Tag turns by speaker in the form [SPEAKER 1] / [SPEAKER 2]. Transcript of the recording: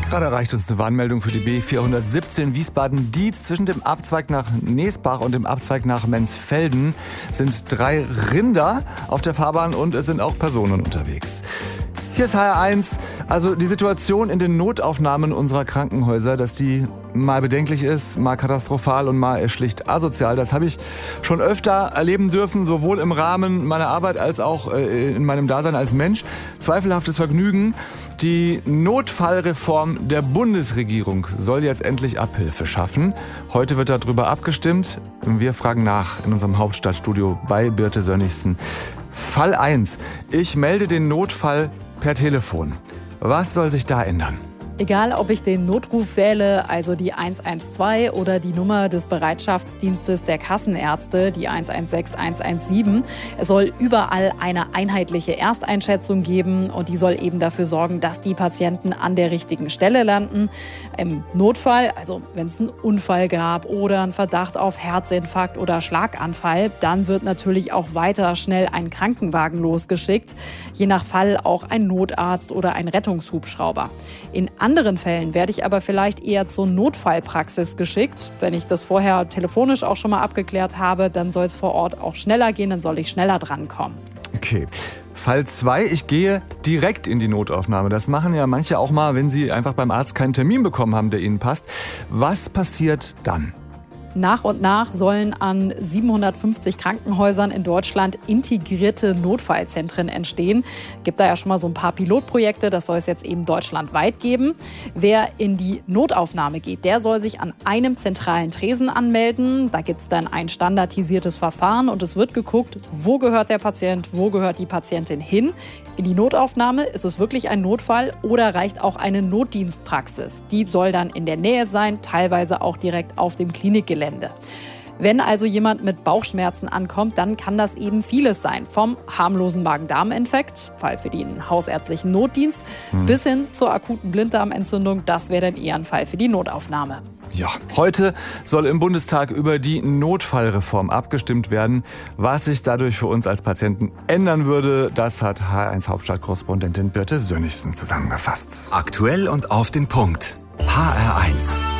[SPEAKER 1] Gerade erreicht uns eine Warnmeldung für die B417 Wiesbaden-Dietz. Zwischen dem Abzweig nach Neesbach und dem Abzweig nach Menzfelden sind 3 Rinder auf der Fahrbahn und es sind auch Personen unterwegs. Hier ist HR1, also die Situation in den Notaufnahmen unserer Krankenhäuser, dass die mal bedenklich ist, mal katastrophal und mal schlicht asozial. Das habe ich schon öfter erleben dürfen, sowohl im Rahmen meiner Arbeit als auch in meinem Dasein als Mensch. Zweifelhaftes Vergnügen. Die Notfallreform der Bundesregierung soll jetzt endlich Abhilfe schaffen. Heute wird darüber abgestimmt. Wir fragen nach in unserem Hauptstadtstudio bei Birte Sönnigsen. Fall 1. Ich melde den Notfall per Telefon. Was soll sich da ändern?
[SPEAKER 2] Egal, ob ich den Notruf wähle, also die 112 oder die Nummer des Bereitschaftsdienstes der Kassenärzte, die 116, 117, es soll überall eine einheitliche Ersteinschätzung geben und die soll eben dafür sorgen, dass die Patienten an der richtigen Stelle landen. Im Notfall, also wenn es einen Unfall gab oder einen Verdacht auf Herzinfarkt oder Schlaganfall, dann wird natürlich auch weiter schnell ein Krankenwagen losgeschickt. Je nach Fall auch ein Notarzt oder ein Rettungshubschrauber. In anderen Fällen werde ich aber vielleicht eher zur Notfallpraxis geschickt. Wenn ich das vorher telefonisch auch schon mal abgeklärt habe, dann soll es vor Ort auch schneller gehen, dann soll ich schneller drankommen.
[SPEAKER 1] Okay. Fall 2, ich gehe direkt in die Notaufnahme. Das machen ja manche auch mal, wenn sie einfach beim Arzt keinen Termin bekommen haben, der ihnen passt. Was passiert dann?
[SPEAKER 2] Nach und nach sollen an 750 Krankenhäusern in Deutschland integrierte Notfallzentren entstehen. Gibt da ja schon mal so ein paar Pilotprojekte, das soll es jetzt eben deutschlandweit geben. Wer in die Notaufnahme geht, der soll sich an einem zentralen Tresen anmelden. Da gibt es dann ein standardisiertes Verfahren und es wird geguckt, wo gehört der Patient, wo gehört die Patientin hin. In die Notaufnahme, ist es wirklich ein Notfall oder reicht auch eine Notdienstpraxis? Die soll dann in der Nähe sein, teilweise auch direkt auf dem Klinikgelände. Wenn also jemand mit Bauchschmerzen ankommt, dann kann das eben vieles sein. Vom harmlosen Magen-Darm-Infekt, Fall für den hausärztlichen Notdienst, bis hin zur akuten Blinddarmentzündung. Das wäre dann eher ein Fall für die Notaufnahme.
[SPEAKER 1] Ja, heute soll im Bundestag über die Notfallreform abgestimmt werden. Was sich dadurch für uns als Patienten ändern würde, das hat HR1 Hauptstadtkorrespondentin Birte Sönnigsen zusammengefasst.
[SPEAKER 3] Aktuell und auf den Punkt. HR1.